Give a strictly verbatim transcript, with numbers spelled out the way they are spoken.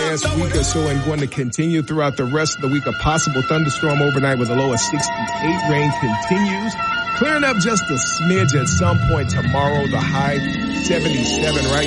last week or so and going to continue throughout the rest of the week. A possible thunderstorm overnight with a low of sixty-eight. Rain continues. Clearing up just a smidge at some point tomorrow. The high seventy-seven right